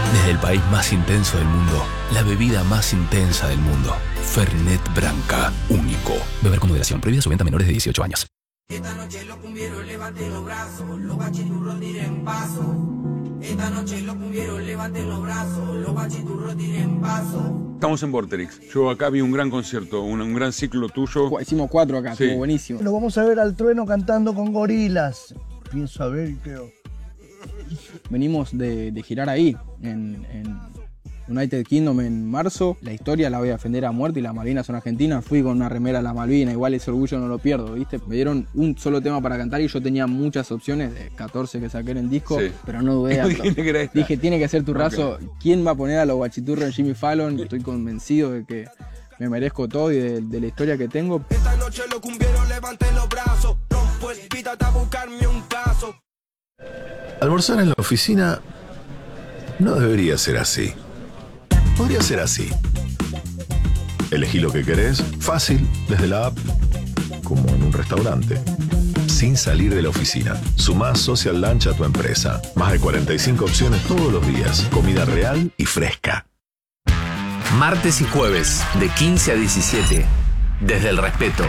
Desde el país más intenso del mundo, la bebida más intensa del mundo. Fernet Branca, único. Beber con moderación. Prohibida su venta a menores de 18 años. Esta noche los cumbieros levanten los brazos, los guachiturros tiren paso. Esta noche los cumbieros levanten los brazos, los guachiturros tiren paso. Estamos en Vorterix. Yo acá vi un gran concierto, un gran ciclo tuyo. Hicimos 4 acá, Sí. estuvo buenísimo. Lo vamos a ver al Trueno cantando con Gorilas. Pienso a ver y creo. Venimos de girar ahí, en United Kingdom en marzo. La historia la voy a defender a muerte y las Malvinas son argentinas. Fui con una remera a la Malvina, igual ese orgullo no lo pierdo, ¿viste? Me dieron un solo tema para cantar y yo tenía muchas opciones, de 14 que saqué en el disco, Sí. pero no dudé. Dijiste que era esta. Dije, tiene que ser tu razo. ¿Quién va a poner a los guachiturros en Jimmy Fallon? Estoy convencido de que me merezco todo y de la historia que tengo. Esta noche los cumbieros levanten los brazos, rompo el pita a buscarme un caso. Almorzar en la oficina no debería ser así. Podría ser así. Elegí lo que querés, fácil, desde la app, como en un restaurante. Sin salir de la oficina. Sumá Social Lunch a tu empresa. Más de 45 opciones todos los días. Comida real y fresca. Martes y jueves, de 15 a 17. Desde el respeto.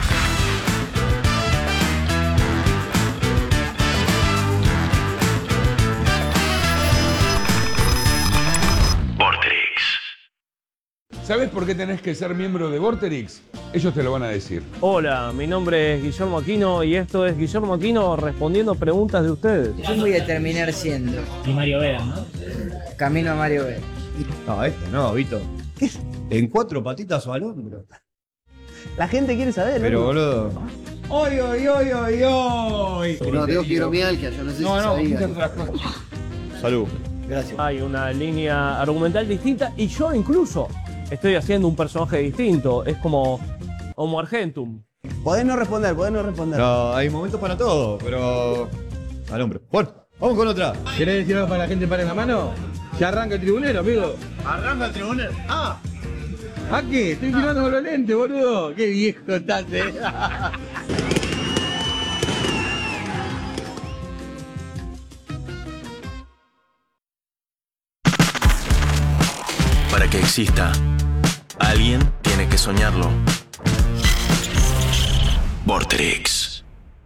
¿Sabes por qué tenés que ser miembro de Vorterix? Ellos te lo van a decir. Hola, mi nombre es Guillermo Aquino y esto es Guillermo Aquino respondiendo preguntas de ustedes. Yo voy a terminar siendo. Y Mario Vega, ¿no? Camino a Mario Vega. No, no, Vito. En 4 patitas o al hombro. La gente quiere saber, Pero, boludo. ¡Oy, oy, oy, oy, oy! No, digo fibromialgia, yo no sé si sabía. Salud. Gracias. Hay una línea argumental distinta y yo incluso estoy haciendo un personaje distinto. Es como Homo Argentum. Podés no responder. No, hay momentos para todo, pero. Al hombro. Bueno, vamos con otra. ¿Querés decir algo para la gente para la mano? Ya arranca el tribunero, amigo. Arranca el tribunal. ¡Ah! ¿A qué? Estoy tirando con los lentes, boludo. Qué viejo estás, Para que exista, alguien tiene que soñarlo. Vorterix.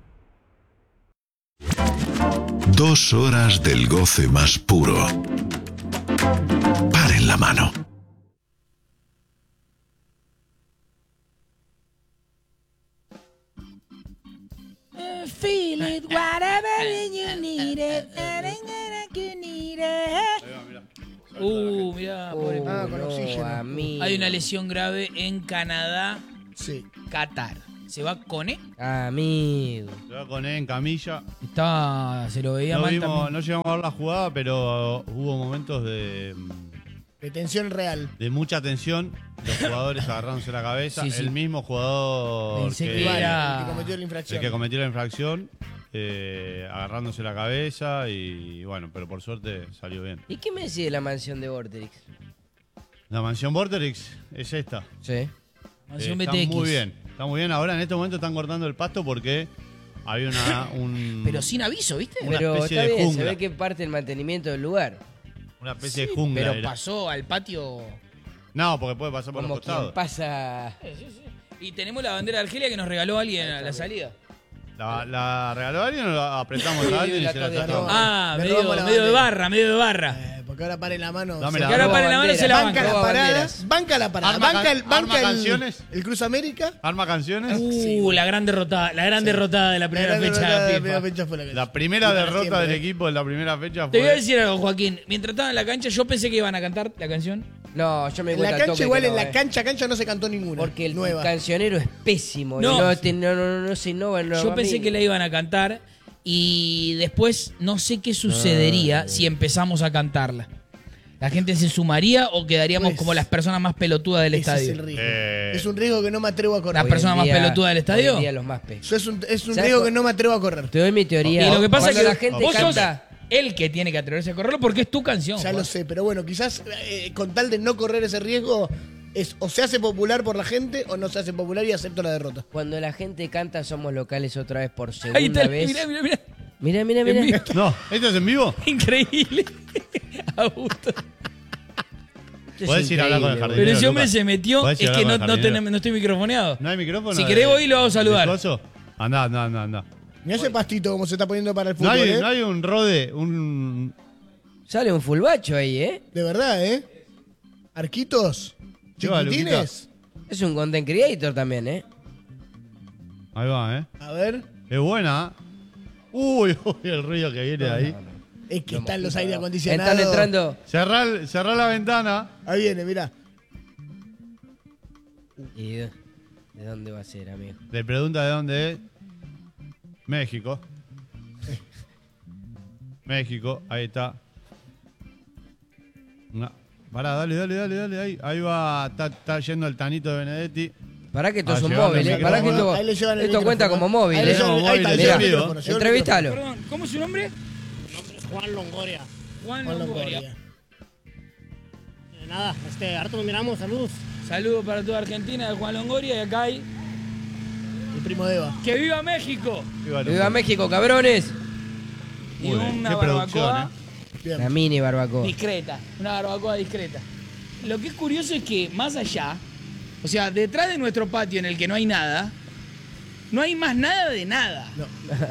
2 horas del goce más puro. Paren la mano. Feel it, whatever you need it. Mirá, pobre con oxígeno. Hay una lesión grave en Canadá, Sí. Qatar. ¿Se va con E? Amigo. Se va con en camilla. Se lo veía No, mal también. no llegamos a ver la jugada, pero hubo momentos de tensión real. de mucha tensión. Los jugadores agarrándose la cabeza. Sí, sí. El mismo jugador Pensé que que, era- El que cometió la el infracción. que cometió la infracción, agarrándose la cabeza y bueno, pero por suerte salió bien. ¿Y qué me decís de la mansión de Vorterix? La mansión Vorterix es esta. Sí. Mansión Está BTX. muy bien. Está muy bien. Ahora en este momento están cortando el pasto porque había Pero sin aviso, ¿viste? Una Pero especie está de bien, jungla. se ve que parte el mantenimiento del lugar. una especie de jungla. Pero era. pasó al patio. No, porque puede pasar por Como los quien costados. pasa. Y tenemos la bandera de Argelia que nos regaló alguien a la salida. ¿La regaló alguien o la apretamos a alguien y se la de sacamos? Ah, Le medio robamos la de bandera. barra, medio de barra. Porque ahora paren la mano. Dame Se- la Que ahora roba para la mano bandera. se la Banca banca. la parada. banderas. Banca la parada. Arma Banca canciones. el Cruz América. ¿Arma canciones? La gran derrotada de la primera fecha La de primera FIFA. fecha fue la que La primera Y para derrota siempre, del ¿eh? equipo en la primera fecha Te voy a fue. decir algo, Joaquín. Mientras estaba en la cancha, yo pensé que iban a cantar la canción. No, yo me En cuenta la al cancha toque igual, que en no, la cancha no se cantó ninguna. Porque el nueva. cancionero es pésimo. No. No se innova en Yo pensé que la iban a cantar y después no sé qué sucedería si empezamos a cantarla. ¿La gente se sumaría o quedaríamos Pues, como las personas más pelotudas del Ese estadio? es el riesgo. Es un riesgo que no me atrevo a correr. ¿Las personas más pelotudas del estadio? Hoy en día los más pe. Eso es un ¿Sabes riesgo cu- que no me atrevo a correr. Te doy mi teoría. Y lo que pasa es Cuando que la gente vos sos canta. el que tiene que atreverse a correrlo porque es tu canción. Ya Juan. lo sé, pero bueno, quizás con tal de no correr ese riesgo, o se hace popular por la gente o no se hace popular y acepto la derrota. Cuando la gente canta, somos locales otra vez por Ahí segunda está, vez. mirá. Mira. En vivo. No, ¿esto es en vivo? Increíble. Augusto. Esto es Podés ir a hablar con el increíble, jardinero. Pero ese hombre Lucas. se metió, Podés ir es a que hablar no, con el no, jardinero. no estoy microfoneado. ¿No hay micrófono? Si querés voy y lo hago saludar. ¿De coso? Andá. Mirá ese pastito como se está poniendo para el No fútbol, hay, ¿eh? no hay un rode, un... Sale un fulbacho ahí, ¿eh? De verdad, ¿eh? Arquitos. ¿Qué va, Chiquitines. Es un content creator también, ¿eh? Ahí va, ¿eh? A ver. Es buena. Uy, el ruido que viene ahí. Es que están los aire acondicionados. Están entrando. Cerrá la ventana. Ahí viene, mirá. ¿Y de dónde va a ser, amigo? Le pregunta de dónde es. México. México, ahí está. Pará, dale. Ahí va, está yendo el Tanito de Benedetti. Pará que esto es un llevando móvil, el ¿eh? Pará que micrófono. Ahí le llevan el esto cuenta micrófono. como móvil, Ahí le ¿eh? llevan- ahí está, Móvil, le llevan el mirá. micrófono, lleva el Entrevistalo. Perdón, ¿cómo es su nombre? Juan Longoria. Juan Juan Longoria. Longoria. Nada, harto nos miramos, saludos. Saludos para toda Argentina de Juan Longoria y acá hay. El primo de Eva. ¡Que viva México! ¡Viva México, cabrones! Y Muy bien, una qué producción, barbacoa Bien. La mini barbacoa. discreta. Una barbacoa discreta. Lo que es curioso es que más allá, o sea, detrás de nuestro patio en el que no hay nada, no hay más nada de nada. No.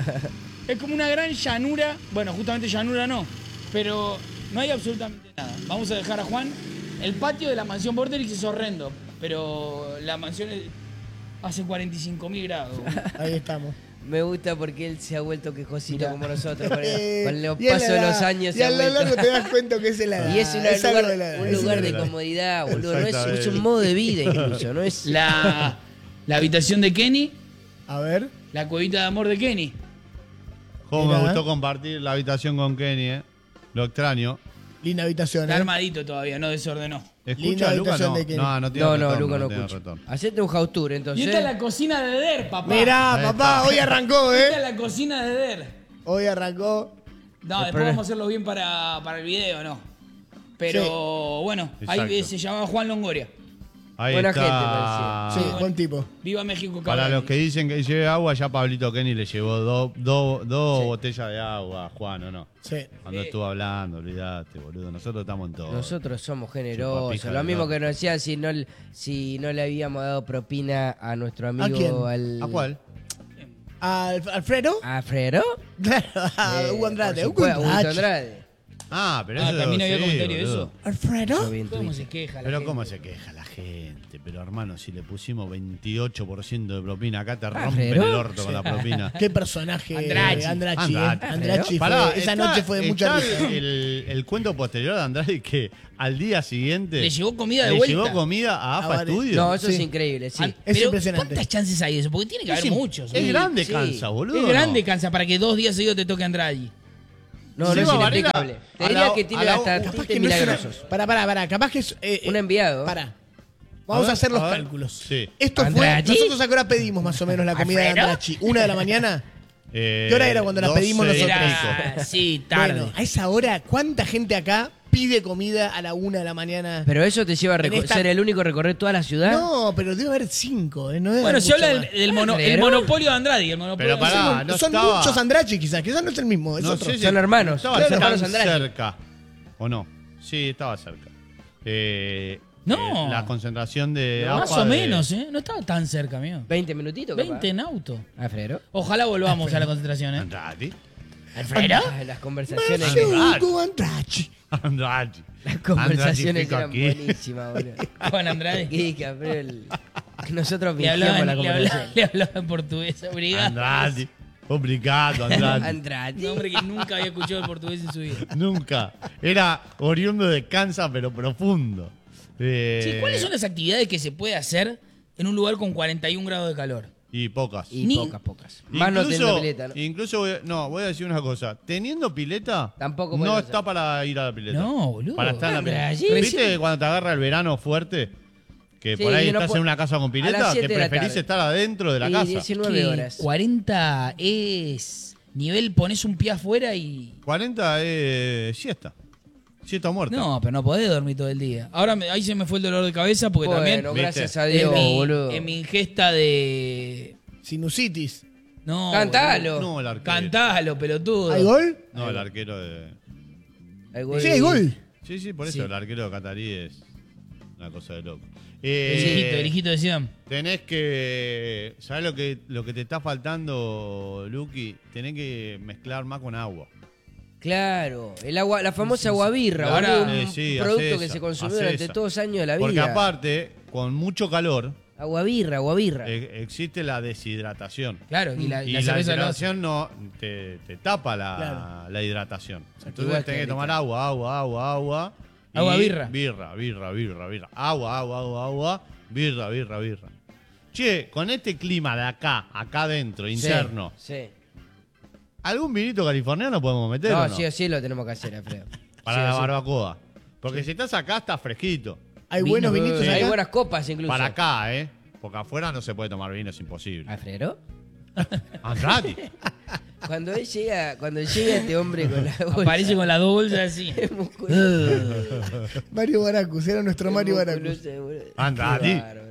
Es como una gran llanura. Bueno, justamente llanura no, pero no hay absolutamente nada. Vamos a dejar a Juan. El patio de la mansión Vorterix es horrendo, pero la mansión hace 45.000 grados. Ahí estamos. Me gusta porque él se ha vuelto quejosito Mirá. como nosotros. Con los Y a la pasos de edad, los años Y se a ha lo vuelto. largo te das cuenta que es la edad. Y es, algo de la edad, un es lugar algo de la edad. comodidad, boludo. No es Exactamente. un modo de vida incluso, no es. La habitación de Kenny, A ver. la cuevita de amor de Kenny. Cómo me Mirá. gustó compartir la habitación con Kenny, Lo extraño. Linda habitación, Está ¿eh? armadito todavía, no desordenó. ¿Escucha, Linda Luca? habitación No, de Kenny. no tiene No, retorno. Luca no tiene escucha. retorno. Hacete un house tour Y entonces. esta es la cocina de Der, papá. Mirá, Ahí papá, está. hoy arrancó, Esta es ¿eh? la cocina de Der. Hoy arrancó. No, después problema- vamos a hacerlo bien para el video, ¿no? Pero bueno, ahí Exacto. se llama Juan Longoria. Ahí Buena está. gente, Sí, bueno. buen tipo. Viva México, Para cabrón. los que dicen que lleve agua, ya Pablito Kenny le llevó dos botellas de agua a Juan, ¿o no? Sí. Cuando estuvo hablando, olvídate, boludo.Nosotros estamos en todo. Nosotros somos Chupapija generosos. de Lo mismo loco. que nos decían si no le habíamos dado propina a nuestro amigo. quién? Al, ¿A cuál? ¿Alfredo? ¿A Fredo? Claro, a Hugo Andrade. Hugo Hugo Andrade. Andrade. Ah, pero Ah, eso también había sí, comentario de boludo. eso. ¿Alfredo? Yo vi en ¿Cómo Twitter. se queja la Pero gente? cómo se queja la gente. Pero hermano, si le pusimos 28% de propina, acá te rompen pero- el orto con la propina. Qué personaje. Andrachi. Andrachi, Andrachi. Andrachi Pará, fue- esa está- noche fue de mucha está risa. el cuento posterior de Andrade que al día siguiente Le llegó comida de le vuelta. llegó comida a AFA vale. Studio. No, eso Sí. es increíble, sí. Es Es impresionante. ¿Cuántas chances hay de eso? Porque tiene que haber muchos. Es ¿no? grande Sí. cansa, boludo. Es ¿no? grande cansa para que 2 días seguidos te toque Andrade. No, no es Seba Varela, inexplicable. Te a diría la- que tiene a la- hasta capaz tintes que no es una- milagrosos. Pará. Capaz que es. Un enviado. Pará. Vamos a, ver, hacer los a ver. cálculos. Sí. Esto fue. ¿Andrachi? Nosotros a qué hora pedimos más o menos la comida de ¿Alfredo? Andrachi. ¿1 de la mañana? ¿Qué hora era cuando la pedimos nosotros? Era, sí, tarde. Bueno, a esa hora, ¿cuánta gente acá pide comida a la 1 de la mañana? Pero eso te lleva a En esta- ser el único a recorrer toda la ciudad. No, pero debe haber 5, ¿eh? No debe Bueno, haber se habla mucho del, más. del mono- el ¿Pero? monopolio de Andrade. El monopolio Pero de pará, Andrade. no Son estaba- muchos Andrachi quizás no es el mismo, es No otro. sé si Son hermanos. Estaba Claro, cerca, hermanos Andrade. cerca. ¿O no? Sí, estaba cerca. No. La concentración de Más AFA o de- menos, ¿eh? No estaba tan cerca, mío. 20 minutitos, capaz. 20 en auto. Alfredo. Ojalá volvamos a la concentración, ¿eh? Andrade. ¿Alfredo? Ah, las conversaciones. Hugo Andrachi. Andrade. Las conversaciones que Andrade eran fico aquí. buenísimas, boludo. Juan Andrade. Y que nosotros Le fingíamos hablaba, la conversación. le hablaba en portugués. Obrigado. Andrade. Obrigado, Andrade. Andrade. Un hombre que nunca había escuchado el portugués en su vida. Nunca. Era oriundo de Kansas, pero profundo. Sí, ¿cuáles son las actividades que se puede hacer en un lugar con 41 grados de calor? Y pocas. Y Ni- pocas. Más no teniendo pileta, ¿no? Incluso voy a decir una cosa. Teniendo pileta, Tampoco no podemos está hacer. para ir a la pileta. No, boludo. Para estar en la Andrade, pileta. ¿Viste recién- cuando te agarra el verano fuerte? Que Sí, por ahí que no estás pu- en una casa con a pileta, las que 7 de la preferís tarde. estar adentro de la Y casa. 19 que horas. 40 es nivel, pones un pie afuera y... 40 es siesta. Siesta muerta. No, pero no podés dormir todo el día. Ahora ahí se me fue el dolor de cabeza porque Bueno, también gracias a en Dios, mi, boludo. en mi ingesta de... Sinusitis. No, Cantalo. No, el arquero. Cantalo, pelotudo. ¿Hay gol? No, el arquero de... Hay gol. Sí, hay gol. Sí, por eso Sí. el arquero de Catarí es... Una cosa de loco. El hijito de Zidane. Tenés que... ¿Sabés lo que te está faltando, Luqui? Tenés que mezclar más con agua. Claro, el agua, la famosa aguabirra, Ahora, boludo, un sí, producto hace que esa, se consumió hace durante esa. todos los años de la vida. Porque aparte, con mucho calor, Aguabirra. existe la deshidratación. Claro, y la cerveza deshidratación no te tapa la hidratación. Entonces igual tenés que que tomar rica. agua. y Agua, birra. Birra. Agua, birra. Che, con este clima de acá adentro, interno, Sí. ¿algún vinito californiano podemos meter o No, no? sí o sí lo tenemos que hacer, Alfredo. Para Sí o la sí. barbacoa. Porque si estás acá, está fresquito. Hay buenos vinitos Hay acá. buenas copas incluso. Para acá, porque afuera no se puede tomar vino, es imposible. ¿Alfredo? Andrati. Cuando llega este hombre con la bolsa. Aparece con la bolsa así. Es musculoso. Mario Baracus, era nuestro Mario Baracus. Musculoso, boludo. Andrati. Qué bárbaro.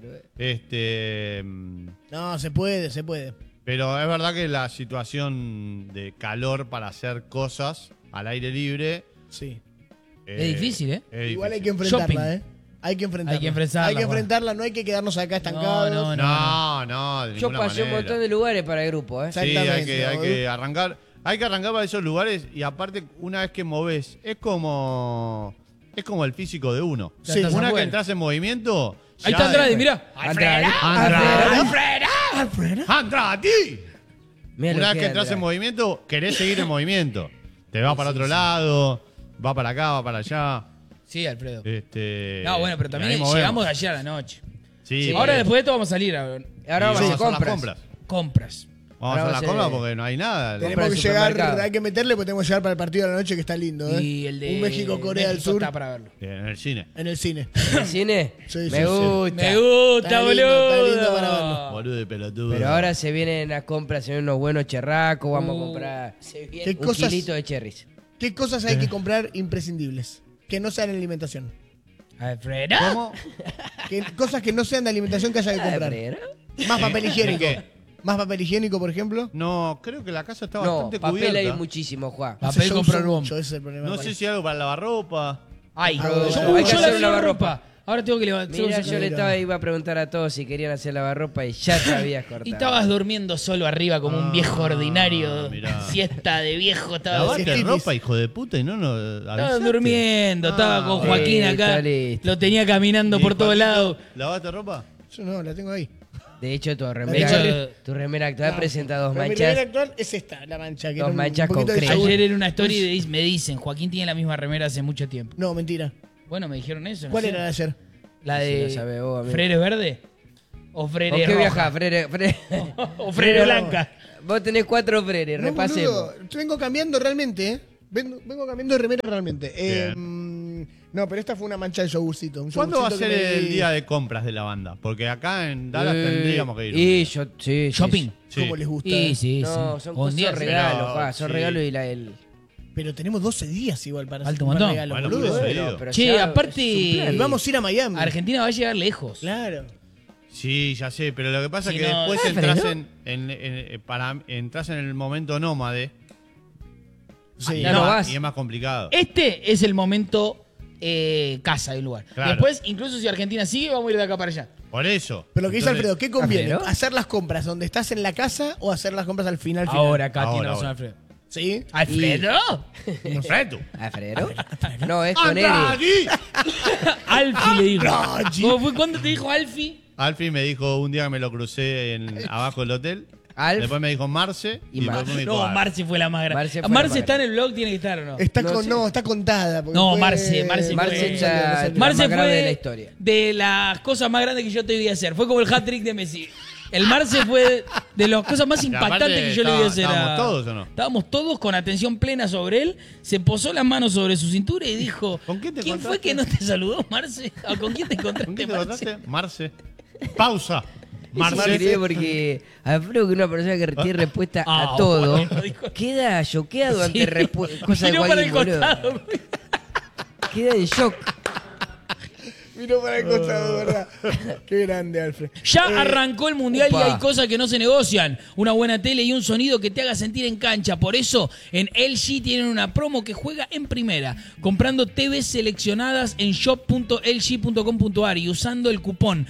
No, se puede. Pero es verdad que la situación de calor para hacer cosas al aire libre... Sí. Es difícil, ¿eh? Igual hay que enfrentarla, Shopping. Hay que enfrentarla. Hay que enfrentarla, Hay que Juan. enfrentarla, no hay que quedarnos acá estancados. No, de Yo ninguna pasé un manera. montón de lugares para el grupo, ¿eh? Sí, hay que arrancar. Hay que arrancar para esos lugares y aparte, una vez que movés, es como el físico de uno. Ya estás Una vez que afuera. entras en movimiento... Ahí ya está Andrade, es- mirá. ¡Andrati! Mirá lo Una vez que que entras Andrade. en movimiento, querés seguir en movimiento. Te vas para otro lado, va para acá, va para allá. Sí, Alfredo. No, bueno, pero también llegamos ayer a la noche. Sí, Ahora después de esto vamos a salir. Ahora vamos a hacer las compras. Compras. Vamos a hacer las compras porque no hay nada. Tenemos que llegar, hay que meterle porque tenemos que llegar para el partido de la noche que está lindo, ¿eh? Y el de un México-Corea del México Sur. está para verlo. En el cine. En el cine. ¿El cine? Sí, Me gusta. Me gusta, Está lindo, boludo. está lindo para verlo. Boludo de pelotudo. Pero ahora se vienen las compras, se vienen unos buenos cherracos, vamos a comprar ¿Qué un cosas- kilito de cherries. ¿Qué cosas hay que comprar imprescindibles? Que no sean en alimentación. Alfredo. ¿Cómo? Cosas que no sean de alimentación que haya que comprar. Alfredo. Más papel higiénico. ¿Qué? Más papel higiénico, por ejemplo. No, creo que la casa está No, bastante papel cubierta. hay muchísimo, Juan. Papel Yo comprar uso bomba. mucho, ese es el problema. No sé si hay algo para lavarropa. Ay, Ah, yo hay que yo hacer lavé una lavarropa. Ahora tengo que levantar. Mira, yo iba a preguntar a todos si querían hacer lavarropa y ya te habías cortado. Y estabas durmiendo solo arriba como un viejo ordinario. mirá. Siesta de viejo. Estaba Lavaste ropa, hijo de puta, y no nos Estaban avisaste. durmiendo, estaba con Joaquín listo, acá. listo. Lo tenía caminando ¿Y por todos Juanito, lados. ¿Lavaste ropa? Yo no, la tengo ahí. De hecho, tu De remera, hecho, tu remera actual presenta dos Pero mi manchas. remera actual es esta, la mancha. Que Dos era un manchas poquito de concretas. yogur. Ayer en una story me dicen, Joaquín tiene la misma remera hace mucho tiempo. No, mentira. Bueno, me dijeron eso. no ¿Cuál sé. era la de ayer? La Sí, de lo sabe vos, amigo. Freire Verde o Freire ¿Con qué Roja. viajás, Frere? O Freire Blanca. Vos tenés 4 Frere, No, repasemos. boludo, vengo cambiando realmente, ¿eh? Vengo cambiando de remera realmente. No, pero esta fue una mancha de yogurcito. un ¿Cuándo va a yogurcito ser que me el di. día de compras de la banda? Porque acá en Dallas tendríamos que ir. Y yo, sí, Shopping. Sí. ¿Cómo les gusta? Sí, sí, No, sí. son Un día cosas sí. regalos, Pero, pa, son sí. regalos y el... Pero tenemos 12 días igual para Alto comprar montón. regalos, Bueno, boludo. por eso digo. pero Che, ya aparte- es un plan. Y vamos a ir a Miami. Argentina va a llegar lejos. Claro. Sí, ya sé, pero lo que pasa Si es que no- después Alfredo. entras en el momento nómade Sí. Ya no vas. y es más complicado. Este es el momento casa del lugar. Claro. Después, incluso si Argentina sigue, vamos a ir de acá para allá. Por eso. Pero lo que dice Entonces, Alfredo, ¿qué conviene? ¿Alfredo? ¿Hacer las compras donde estás en la casa o hacer las compras al final? Ahora acá Ahora, tiene razón ahora. Alfredo. ¿Sí? ¿Alfredo? Alfredo. ¿Alfredo? No, es con ¡Andrati! Alfi le dijo. Andrade. ¿Cómo fue? ¿Cuándo te dijo Alfi? Alfie me dijo un día que me lo crucé abajo del hotel. Alf. Después me dijo Marce. Y Y, Mar- después me dijo No, Alf. Marce fue la más grande. Marce Marce, fue la más está en grande. el blog, tiene que estar o no. Está, No sé. está contada. porque No, fue- Marce Marce fue- está salió. entre Marce las más fue grandes de la historia. de las cosas más grandes que yo te vi hacer. Fue como el hat-trick de Messi. El Marce fue de las cosas más impactantes aparte que yo le vi hacer a... ¿estábamos todos o no? Estábamos todos con atención plena sobre él. Se posó las manos sobre su cintura y dijo... ¿Con quién te ¿Quién fue encontraste? que no te saludó, Marce? ¿O con quién te encontraste, ¿Con quién te Marce? contaste? Marce. Pausa. Es Marce. increíble porque Alfredo, que es una persona que tiene respuesta Ah, a todo, bueno, dijo- queda choqueado ante cosas de Miró para el Joaquín, boludo. costado. Queda en shock. Miró para el costado, ¿verdad? Qué grande, Alfred. Ya arrancó el Mundial y Upa. hay cosas que no se negocian. Una buena tele y un sonido que te haga sentir en cancha. Por eso, en LG tienen una promo que juega en primera. Comprando TVs seleccionadas en shop.lg.com.ar y usando el cupón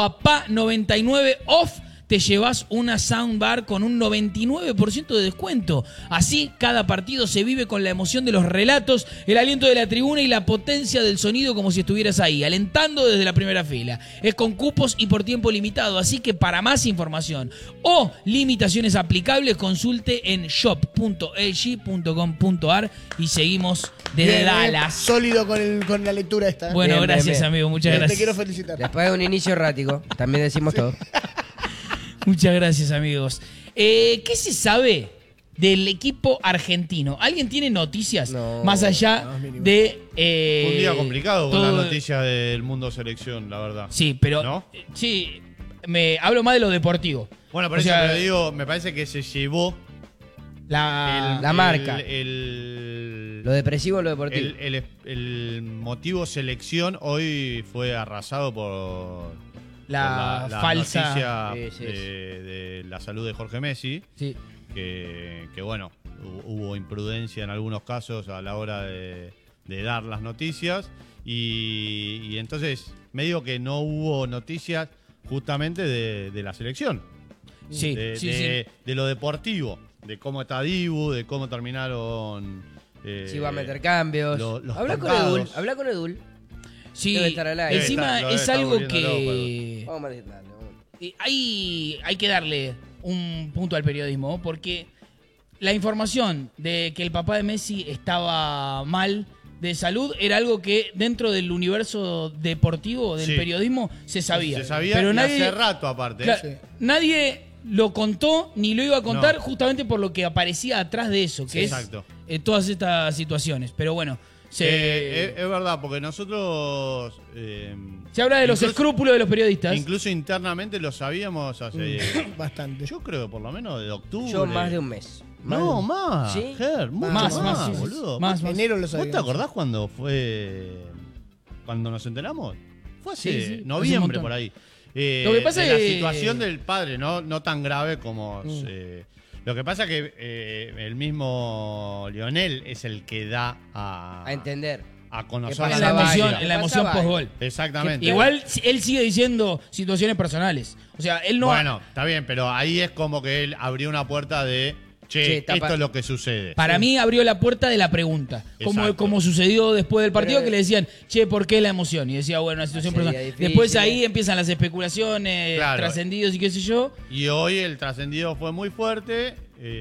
PAPA99OFF, te llevas una soundbar con un 99% de descuento. Así, cada partido se vive con la emoción de los relatos, el aliento de la tribuna y la potencia del sonido como si estuvieras ahí, alentando desde la primera fila. Es con cupos y por tiempo limitado, así que para más información o limitaciones aplicables, consulte en shop.lg.com.ar y seguimos desde Bien, Dallas. Sólido con la lectura esta. Bueno, Bien, gracias, bien, bien. amigo, muchas Te gracias. quiero felicitar. Después de un inicio errático, también decimos todo. Muchas gracias, amigos. ¿Qué se sabe del equipo argentino? ¿Alguien tiene noticias más allá de... Un día complicado con la todo- noticia del mundo selección, la verdad. Sí, pero... ¿No? Sí, me hablo más de lo deportivo. Bueno, por O eso sea, te digo, me parece que se llevó la marca. Lo depresivo en lo deportivo. El motivo selección hoy fue arrasado por La la falsa... noticia Sí, sí, de la salud de Jorge Messi. Sí. Que bueno, hubo imprudencia en algunos casos a la hora de dar las noticias. Y entonces, medio que no hubo noticias justamente de la selección. Sí, de lo deportivo, de cómo está Dibu, de cómo terminaron. Si va a meter cambios. los Habla con contados. Edul. Habla con Edul. Sí, Debe estar al aire. encima Debe es estar algo volviéndolo, que... Vamos a decirle. Hay que darle un punto al periodismo, porque la información de que el papá de Messi estaba mal de salud era algo que dentro del universo deportivo, del Sí. periodismo, se sabía. Se sabía Pero y nadie, hace rato aparte. Claro, nadie lo contó ni lo iba a contar No. justamente por lo que aparecía atrás de eso, que Sí, es exacto. Todas estas situaciones. Pero bueno, Es verdad, porque nosotros. se habla de los escrúpulos de los periodistas. Incluso internamente lo sabíamos hace. Bastante. Yo creo por lo menos de octubre. Yo más de un mes. No, más. ¿Sí? Ger, mucho Más, más, sí, sí. boludo. Más. Enero lo ¿Vos te sabíamos. acordás cuando fue. Cuando nos enteramos? Fue hace Sí, sí, hace un noviembre montón. por ahí. Lo que pasa de la es- situación del padre, no tan grave como. Lo que pasa que el mismo Lionel es el que da A entender. a conocer ¿Qué En pasa? la emoción, Vaya. en la ¿Qué emoción pasa? post-gol. Exactamente. Igual él sigue diciendo situaciones personales. O sea, él no... Bueno, está bien, pero ahí es como que él abrió una puerta de. Che, Che, tapa- esto es lo que sucede. Para mí abrió la puerta de la pregunta. Exacto. Como sucedió después del partido, Pero- que le decían, che, ¿por qué la emoción? Y decía, bueno, una situación Sería personal. difícil, Después ahí empiezan las especulaciones, Claro. trascendidos y qué sé yo. Y hoy el trascendido fue muy fuerte.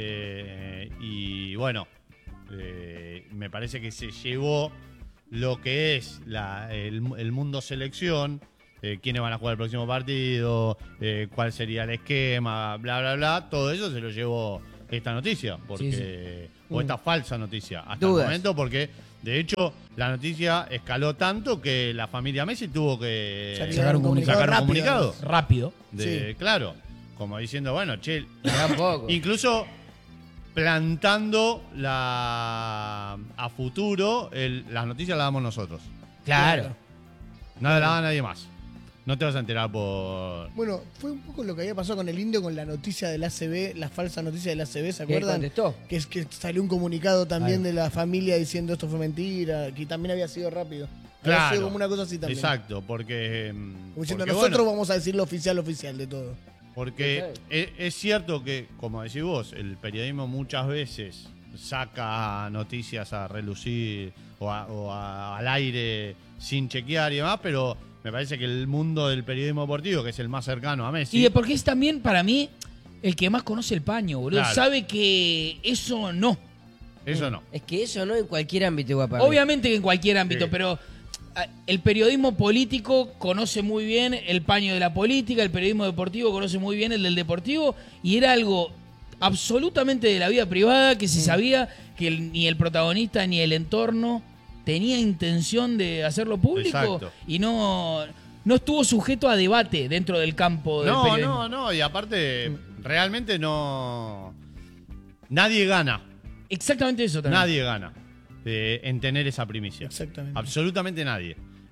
Y bueno, me parece que se llevó lo que es el mundo selección. Quiénes van a jugar el próximo partido, cuál sería el esquema, bla, bla, bla. Todo eso se lo llevó esta noticia, porque o esta falsa noticia, hasta Dudas. el momento, porque de hecho la noticia escaló tanto que la familia Messi tuvo que Sacar un comunicado rápido. rápido. Claro, como diciendo, bueno, che, Tampoco. incluso plantando a futuro las noticias las damos nosotros. Claro. No la da nadie más. No te vas a enterar por. Bueno, fue un poco lo que había pasado con el Indio con la noticia del ACB, la falsa noticia del ACB, ¿se ¿Qué acuerdan? contestó? Que es que salió un comunicado también Claro. de la familia diciendo esto fue mentira, que también había sido rápido. Había Claro. sido como una cosa así también. Exacto, porque. Como diciendo, porque, nosotros bueno, vamos a decir lo oficial de todo. Porque es cierto que, como decís vos, el periodismo muchas veces saca noticias a relucir o al aire sin chequear y demás, pero me parece que el mundo del periodismo deportivo, que es el más cercano a Messi. Y de porque es también, para mí, el que más conoce el paño, boludo. Claro. Sabe que eso no. Eso no. Es que eso no en cualquier ámbito igual para mí. Obviamente que en cualquier ámbito, Sí. pero el periodismo político conoce muy bien el paño de la política, el periodismo deportivo conoce muy bien el del deportivo, y era algo absolutamente de la vida privada que se sabía que ni el protagonista ni el entorno tenía intención de hacerlo público. Exacto. Y no estuvo sujeto a debate dentro del campo del periodismo. No, y aparte, realmente no. Nadie gana. Exactamente eso también. Nadie gana en tener esa primicia. Exactamente. Absolutamente nadie.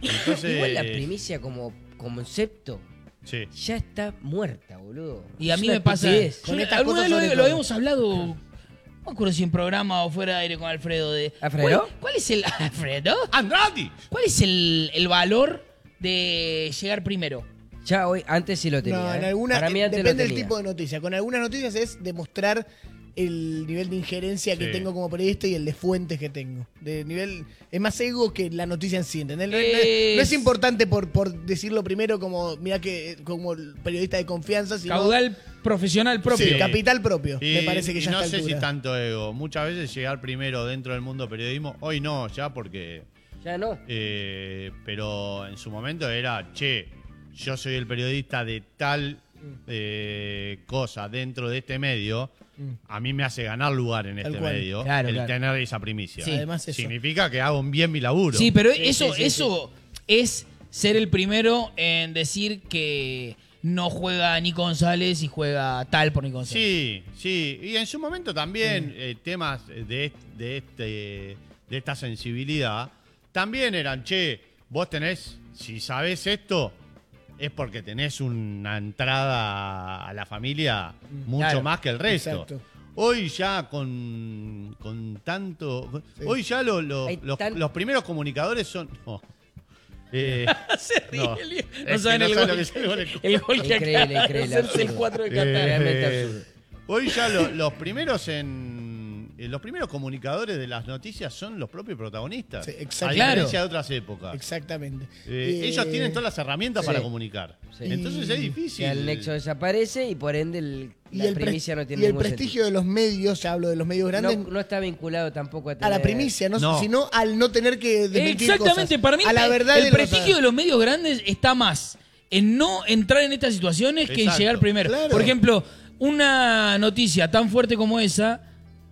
Entonces, Igual la primicia como concepto sí. ya está muerta, boludo. Y a Es mí una me pasa. estupidez. Con estas Alguna cosas vez sobre lo todo. habíamos hablado. No me acuerdo si en programa o fuera de aire con Alfredo. ¿Alfredo? ¿Cuál es el. ¿Alfredo? ¡Andrade! ¿Cuál es el valor de llegar primero? Ya hoy, antes sí lo tenía. No, en ¿eh? alguna, Para mí antes lo depende del tenía. tipo de noticia. Con algunas noticias es demostrar el nivel de injerencia que Sí. tengo como periodista y el de fuentes que tengo. De nivel, es más ego que la noticia en sí, ¿entendés? No es importante por decirlo primero como, mirá que como periodista de confianza, sino Caudal profesional propio. sí, capital propio. Y- me parece que y ya no está sé si tanto ego. Muchas veces llegar primero dentro del mundo periodismo, hoy no, ya porque... Ya no. Pero en su momento era, che, yo soy el periodista de tal cosa dentro de este medio, a mí me hace ganar lugar en este cual. medio Claro, el claro. tener esa primicia. Sí. Además eso. Significa que hago bien mi laburo. Sí, pero Sí, eso, sí, sí, eso es ser el primero en decir que no juega Nico González y juega tal por Nico González. Sí, sí. Y en su momento también temas de esta sensibilidad también eran, che, vos tenés, si sabés esto, es porque tenés una entrada a la familia mucho Claro. más que el resto. Exacto. Hoy ya con tanto... Hoy ya Hay los primeros comunicadores son... no. Se ríe No. el- Es no que saben no el saben gol. lo que es el gol. El gol que Increíble, acaba de increíble, hacerse el absurdo. 4 de Qatar. Realmente absurdo. Hoy ya los primeros los primeros comunicadores de las noticias son los propios protagonistas. Sí, a exacto. diferencia Claro. de otras épocas. Exactamente. Ellos tienen todas las herramientas sí. para comunicar. Sí. Entonces es difícil. Ya el nexo desaparece y por ende la primicia no tiene y el ningún prestigio de los medios, ya hablo de los medios sentido. grandes, No está vinculado tampoco a a la tener- primicia, No. sino al no tener que desmentir Exactamente, cosas. para mí a la verdad el de prestigio de los medios grandes está más en no entrar en estas situaciones que en Exacto. llegar primero. Claro. Por ejemplo, una noticia tan fuerte como esa,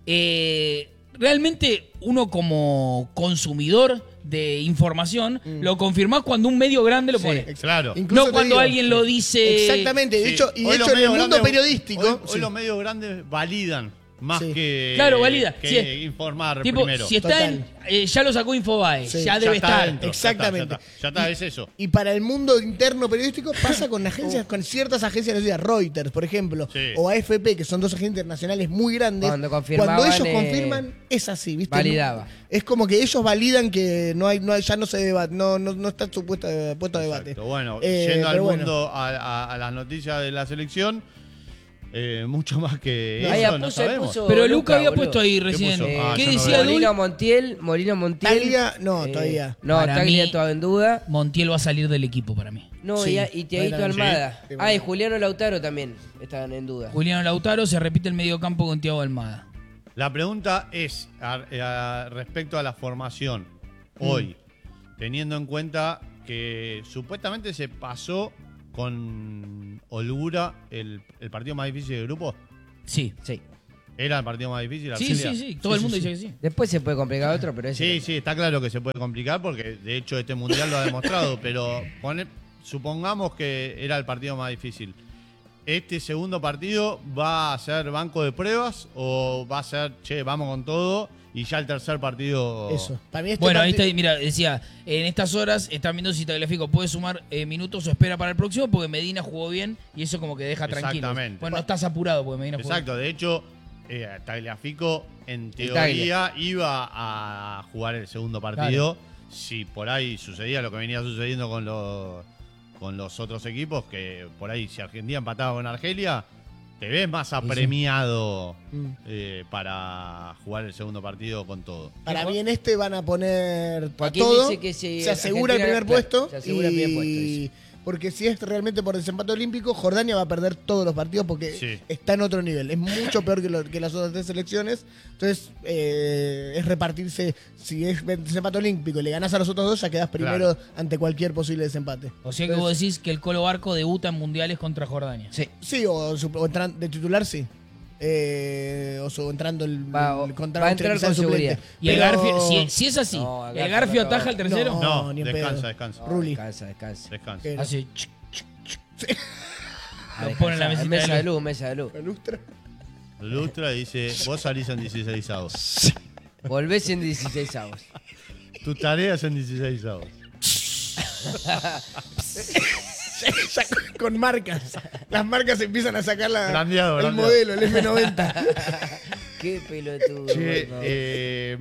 realmente uno como consumidor de información lo confirmás cuando un medio grande lo Sí, pone. Claro. Incluso No te cuando digo, alguien lo dice. Exactamente, de Sí. hecho, y de Hoy los hecho en el medios mundo grandes- periodístico. Hoy los medios grandes validan más Sí. que, Claro, valida. que Sí. informar Tipo, primero. si está en. ya lo sacó Infobae, Sí. ya Ya debe está estar. dentro, Exactamente. Ya está, es eso. Y para el mundo interno periodístico pasa con agencias, con ciertas agencias, no sé, Reuters, por ejemplo, Sí. o AFP, que son dos agencias internacionales muy grandes. Cuando confirmaban, Cuando ellos confirman, es así, ¿viste? validaba. Es como que ellos validan que ya no se debate, no está puesto a debate. Exacto. Bueno, Eh, yendo al pero bueno. mundo, a las noticias de la selección, mucho más que Ahí eso no puso- sabemos. puso Pero Luca había boludo. puesto ahí recién. puso? Ah, ¿Qué yo no decía veo. Dul? Molino Montiel. Taglia, no, todavía. No, Para Taglia mí- todavía en duda. Montiel va a salir del equipo para mí. No, Sí, y Tiaguito bueno, Almada. sí. Ah, y Juliano Lautaro también estaban en duda. Juliano Lautaro se repite el mediocampo con Thiago Almada. La pregunta es respecto a la formación hoy, teniendo en cuenta que supuestamente se pasó con holgura el partido más difícil del grupo. Sí. Sí. ¿Era el partido más difícil? Sí, Argelia? sí, sí. Todo el mundo dice que sí. Después se puede complicar otro, pero ese. Sí, sí, está claro que se puede complicar porque de hecho este mundial lo ha demostrado, pero supongamos que era el partido más difícil. ¿Este segundo partido va a ser banco de pruebas o va a ser, che, vamos con todo y ya el tercer partido... Eso. Para mí este Bueno, ahí partido- está, mira, decía, en estas horas están viendo si Tagliafico puede sumar minutos o espera para el próximo porque Medina jugó bien y eso como que deja tranquilo. Exactamente. Bueno, no estás apurado porque Medina jugó Exacto, de hecho, Tagliafico en Taglia. teoría iba a jugar el segundo partido. Si por ahí sucedía lo que venía sucediendo con los otros equipos, que por ahí si Argentina empataba con Argelia, te ves más apremiado para jugar el segundo partido con todo. Para mí en este van a poner a Joaquín todo, dice que si se asegura el Argentina- primer puesto, claro, se asegura el primer puesto, y dice. porque si es realmente por desempate olímpico, Jordania va a perder todos los partidos porque Sí. está en otro nivel. Es mucho peor que las otras tres selecciones. Entonces, es repartirse. Si es desempate olímpico y le ganás a los otros dos, ya quedás primero ante cualquier posible desempate. O sea que vos decís que el Colo Barco debuta en mundiales contra Jordania. Sí. Sí, o de titular, sí. O entrando Va a entrar quizá con el suplente. seguridad. Y el Pero- Garfio, si es así, No, ¿el Garfio Garfio no ataja el tercero? No, No, ni en descansa, pedo. descansa. Rulli. Descansa. Descansa. Pero- Así, A lo pone en la descansar. mesita Mesa de de luz, mesa de luz. ¿La lustra? Lustra dice, vos salís en 16avos. Volvés en 16 avos. Tus tareas en 16avos. Con marcas. Las marcas empiezan a sacar Brandeado, el brandeado. modelo, el F90. Qué pelotudo. Che,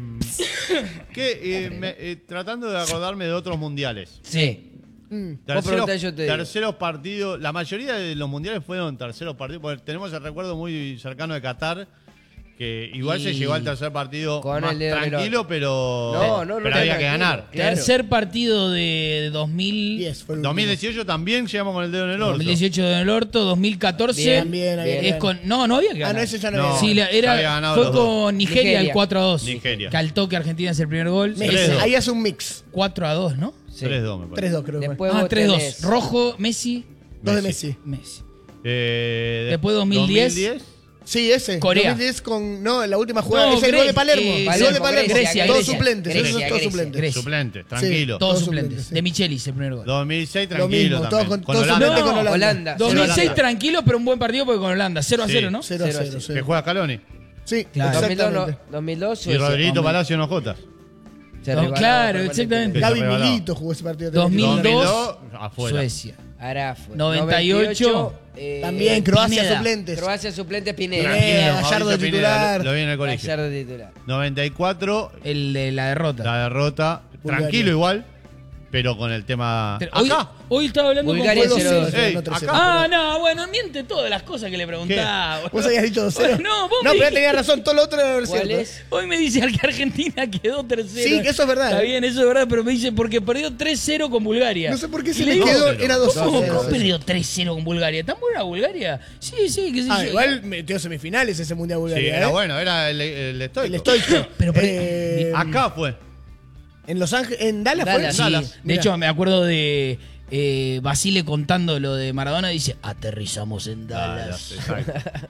tratando de acordarme de otros mundiales. Sí. Vos preguntás, yo te digo. Terceros partidos. La mayoría de los mundiales fueron terceros partidos. Porque tenemos el recuerdo muy cercano de Qatar. Que igual se llegó al tercer partido con más el dedo en el tranquilo, orto. pero había que ganar. Claro. Tercer partido de 2010. 2018 también llegamos con el dedo en el orto. 2018 en el orto, 2014 También había es ganado. con no había que ganar. No, ese ya no No. había Sí, ganado. ya había ganado fue los dos. con Nigeria el 4-2. Nigeria. Que al toque Argentina es el primer gol. Messi, Tres-dos. ahí hace un mix. 4-2, ¿no? Sí. 3-2 me parece. 3-2 creo que fue. Después Ah, vos 3-2. tenés- Rojo, Messi, 2 de Messi. Messi. Después 2010. Sí, ese. Corea. 2010 con. No, la última jugada. No, es el gol de Gre- Palermo. eh, El gol de Palermo. Grecia, Todos Grecia. suplentes. Grecia, Esos son todos Grecia. suplentes. Grecia. Suplente, tranquilo. Todos Todos suplentes. suplentes, sí. De Michelis el primer gol. 2006 Lo tranquilo mismo, también. todos con Holanda. suplentes con Holanda. Holanda. 2006 tranquilo, pero un buen partido porque con Holanda. 0-0, ¿no? 0-0. Que juega Scaloni. Sí, Claro. exactamente. 2002, Y Suecia. Rodriguito Palacio en Ojotas. Se No, rebalaba claro, por exactamente. Que se Gaby rebalaba. Milito jugó ese partido. 2002, afuera. Suecia. Arafo. 98, También Croacia Pineda. suplentes. Croacia suplente Pineda. Pineda, Mauricio Gallardo Pineda, titular. Lo vi en el colegio. Gallardo titular. 94, El de la derrota. la derrota. Bulgaria. Tranquilo igual, pero con el tema. Hoy, Acá. hoy estaba hablando Bulgaria con 0-2. Ey, no, 3-0. Ah, no, bueno, miente todas las cosas que le preguntaba. ¿Vos habías dicho 2-0? No, vos No, me pero dijiste- tenías razón. Todo lo otro era ¿Cuál cierto. es? Hoy me dice al que Argentina quedó tercero. Sí, que eso es verdad. Está bien, eso es verdad, pero me dice porque perdió 3-0 con Bulgaria. No sé por qué Y se le le digo, quedó. Era 2-0. ¿Cómo perdió 3-0 con Bulgaria? ¿Tan buena Bulgaria? Sí, qué sé yo. Igual metió semifinales ese Mundial Sí, Bulgaria. era bueno, era el estoico. El estoico. Pero, Acá fue. En Los Ángeles, en Dallas, Dallas, fue. Sí, Dallas. de Mirá. hecho, me acuerdo de Basile contando lo de Maradona. Dice, aterrizamos en Dallas. Exacto.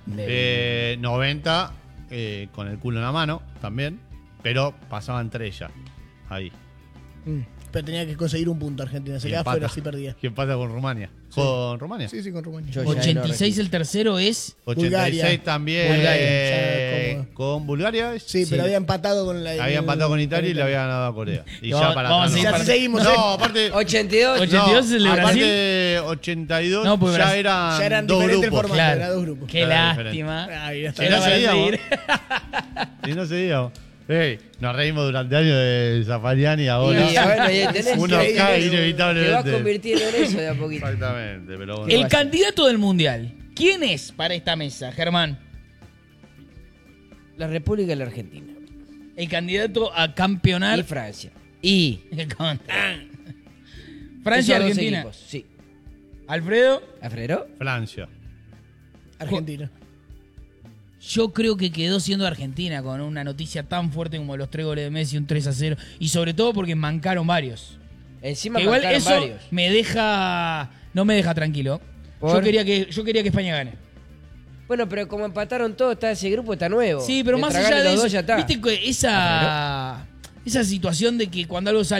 90, con el culo en la mano también, pero pasaban 3 ya. Ahí. Pero tenía que conseguir un punto Argentina. Se Y quedaba empata. fuera si perdía. ¿Quién pasa con Rumania? ¿Con Rumania? Sí, con Rumania. Yo ya no 86 repito. el tercero es... 86 Bulgaria. también. Bulgaria, ya, cómodo. Con Bulgaria. Sí, pero había empatado con la. Había empatado con Italia y le había ganado a Corea. Y Vamos- ya para vamos a atrás, seguir no. para- seguimos, No, aparte. 82. 82 es el de aparte Brasil. de 82 No, pues ya Brasil- eran, Ya eran dos diferentes el grupos. formato, Claro. era dos grupos. Qué Era lástima. Ay, ya está. Si no Era para seguíamos. seguir. Si no seguíamos. Ey, nos reímos durante años de Zafariani ahora. Y bueno, ahí tenés Uno que- cae Te vas inevitablemente. convirtiendo en eso de a poquito. Exactamente, pero bueno. El candidato del Mundial. ¿Quién es para esta mesa, Germán? La República de la Argentina. El candidato a campeonar. Y Francia. Y. Francia, Esos dos Argentina. equipos, sí. Alfredo. ¿Alfredo? Francia. Argentina. Yo creo que quedó siendo Argentina con una noticia tan fuerte como los 3 goles de Messi, un 3-0. Y sobre todo porque mancaron varios. Encima Que igual marcaron eso varios. no me deja tranquilo. ¿Por? Yo quería que España gane. Bueno, pero como empataron todos, está ese grupo está nuevo. Sí, pero De más tragarle allá de los eso, dos ya está. viste que esa situación de que cuando algo sale